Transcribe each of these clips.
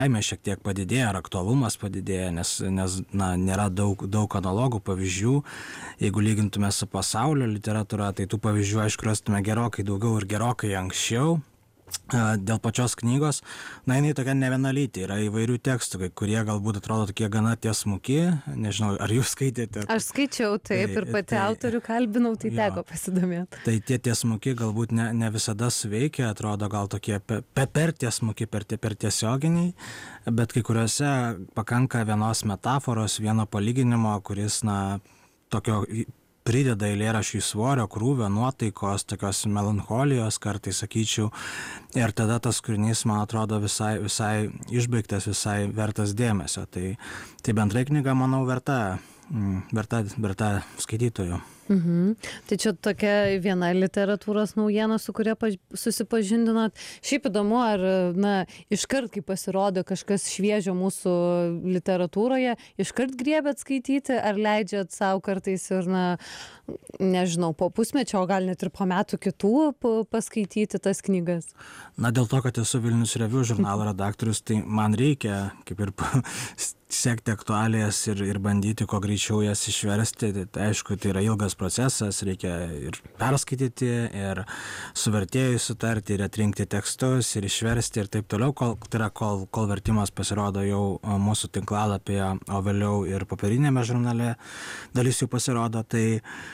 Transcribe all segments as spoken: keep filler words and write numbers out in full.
Baimė šiek tiek padidėja, ar aktualumas padidėja, nes, nes na, nėra daug, daug analogų pavyzdžių. Jeigu lygintume su pasaulio literatūra, tai tų pavyzdžių, aišku, rastume gerokai daugiau ir gerokai anksčiau. Dėl pačios knygos, na, jinai tokia nevienalytė, yra įvairių tekstų, kurie galbūt atrodo tokie gana tiesmuki, nežinau, ar jūs skaitėte? Aš skaičiau, taip, tai, ir pati tai, autorių kalbinau, tai jo, teko pasidomėti. Tai tie tiesmuki galbūt ne, ne visada suveikia, atrodo gal tokie pe, pe, per tiesmuki, per, per tiesioginiai, bet kai kuriuose pakanka vienos metaforos, vieno palyginimo, kuris, na, tokio prideda eilėraščiui svorio, krūvio, nuotaikos, tokios melancholijos, kartais sakyčiau, ir tada tas kūrinys, man atrodo, visai, visai išbaigtas, visai vertas dėmesio. Tai, tai bendrai knyga, manau, verta, verta, verta skaitytojų. Mhm. Tai čia tokia viena literatūros naujiena, su kuria susipažindinot. Šiaip įdomu, ar, na, iškart, kai pasirodo kažkas šviežio mūsų literatūroje, iškart griebėt skaityti, ar leidžiat savo kartais ir, na, nežinau, po pusmečio, o gal net ir po metų kitų paskaityti tas knygas? Na, dėl to, kad esu Vilnius Review žurnalo redaktorius, tai man reikia, kaip ir sekti aktualijas ir, ir bandyti kuo greičiau jas išversti. Tai aišku, tai yra ilgas procesas, reikia ir perskaityti, ir su vertėjui sutarti, ir atrinkti tekstus, ir išversti, ir taip toliau, kol, tai yra, kol, kol vertimas pasirodo jau mūsų tinklalapyje, o vėliau ir popierinėme žurnale dalis jų pasirodo. Tai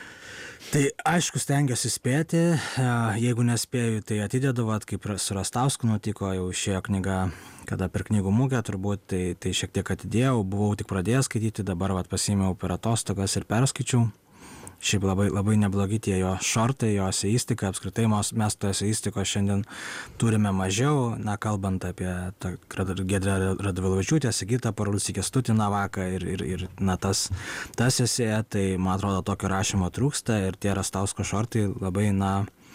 Tai aišku, stengiuosi spėti, jeigu nespėju, tai atidedu, vat, kaip su Rastausku nutiko, jau išėjo knyga, kada per knygų mugę turbūt, tai, tai šiek tiek atidėjau, buvau tik pradėjęs skaityti, dabar vat, pasiėmiau per atostogas ir perskaičiau. Šiaip labai, labai neblogi tie jo šortai, jo eseistika, apskritai mes to eseistikos šiandien turime mažiau, na, kalbant apie Giedrę Radvilavičiūtę, Sigitą Parulskį, Kęstutį Navaką ir, ir, ir na, tas, tas esė, tai man atrodo tokio rašymo trūksta ir tie Rastausko šortai labai, na,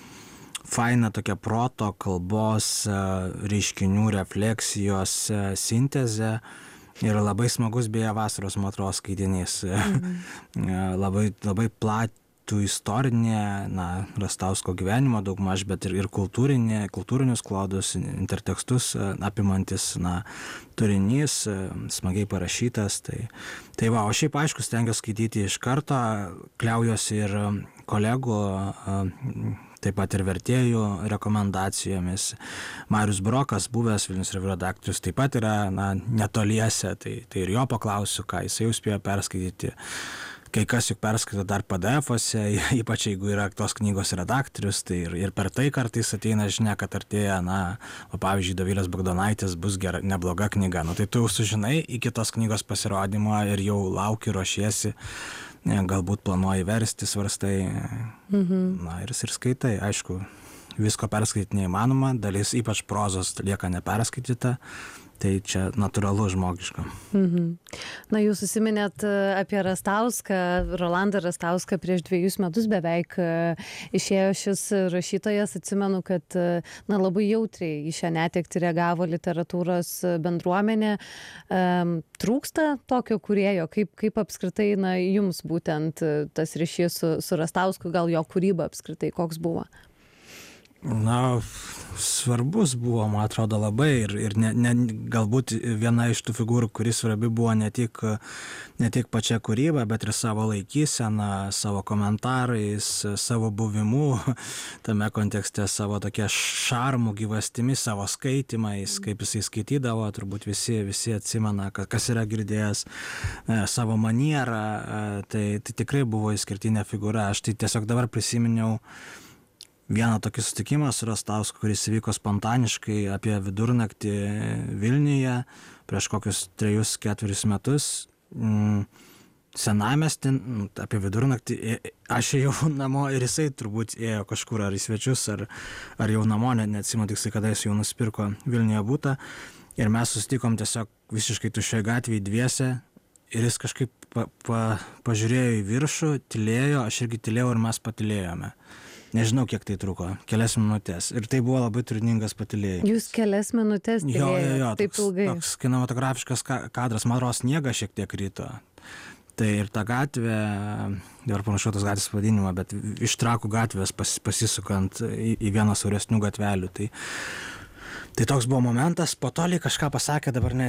faina tokia proto, kalbos, reiškinių, refleksijos, sintezė. Ir labai smagus beje vasaros, man atrodo, skaitinys. Mhm. labai, labai platų istorinė, na, Rastausko gyvenimo daugmaž, bet ir, ir kultūrinė, kultūrinius klodus, intertekstus apimantis, na, turinys, smagiai parašytas. Tai, tai va, o šiaip aišku, stengiuosi skaityti iš karto, kliaujuosi ir kolegų, taip pat ir vertėjų rekomendacijomis. Marius Brokas, buvęs Vilnius Review redaktorius, taip pat yra, na, netoliese, tai, tai ir jo paklausiu, ką jis jau spėjo perskaityti. Kai kas juk perskaito dar P D F-ose, ypač jeigu yra tos knygos redaktorius, tai ir, ir per tai kartais ateina žinia, kad artėja, na, o pavyzdžiui, Dovilės Bagdonaitės bus gera, nebloga knyga. Nu, tai tu jau sužinai iki tos knygos pasirodymo ir jau lauki, ruošiesi, galbūt planuoji versti, svarstai, mhm. na, ir, ir skaitai. Aišku, visko perskaityti neįmanoma, dalis ypač prozos lieka neperskaityta. Tai čia natūralu žmogiška. Mhm. Na, jūs užsiminėt apie Rastauską, Rolandą Rastauską, prieš dviejus metus beveik išėjo šis rašytojas. Atsimenu, kad, na, labai jautriai į šią netektį reagavo literatūros bendruomenė. Trūksta tokio kūrėjo, kaip, kaip apskritai, na, jums būtent tas ryšys su, su Rastausku, gal jo kūryba apskritai, koks buvo? Na, svarbus buvo, man atrodo, labai ir, ir ne, ne, galbūt viena iš tų figūrų, kuris svarbi buvo ne tik, ne tik pačia kūryba, bet ir savo laikysena, savo komentarais, savo buvimu tame kontekste, savo tokia šarmų gyvastimi, savo skaitimais, kaip jisai skaitydavo, turbūt visi, visi atsimena, kas yra girdėjęs, savo manierą, tai, tai tikrai buvo išskirtinė figūra. Aš tai tiesiog dabar prisiminiau vieną tokį susitikimą su Rastausku, kuris įvyko spontaniškai apie vidurnaktį Vilniuje prieš kokius trejus, ketverius metus. Senamiestį, apie vidurnaktį, aš ėjau namo ir jisai turbūt ėjo kažkur ar į svečius, ar, ar jau namo, ne, neatsimenu tiksliai, kada jis jau nusipirko Vilniuje butą. Ir mes susitikom tiesiog visiškai tuščioje gatvėje dviese. Ir jis kažkaip pa, pa, pažiūrėjo į viršų, tylėjo, aš irgi tylėjau ir mes patylėjome. Nežinau, kiek tai truko, kelias minutės. Ir tai buvo labai turiningas patylėjimas. Jūs kelias minutės tylėjo, taip ilgai. Toks kinematografiškas kadras, man atrodo, sniegas šiek tiek ryto. Tai ir ta gatvė, dabar panašu tos gatvės pavadinimą, bet iš Trakų gatvės pas, pasisukant į, į vieną siauresnių gatvelių. Tai, tai toks buvo momentas, po to lyg kažką pasakė, dabar ne,